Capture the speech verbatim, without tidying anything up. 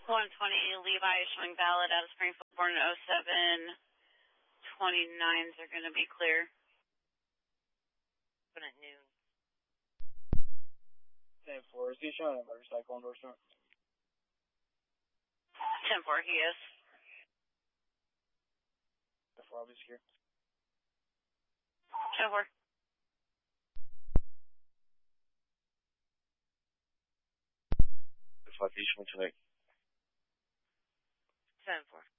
one twenty Levi is showing valid out of Springfield, born in oh seven. twenty-nines are going to be clear. Open at noon. ten four, is he showing a motorcycle endorsement? ten four, he is. ten four, I'll be secure. ten four. Citation tonight. seven four.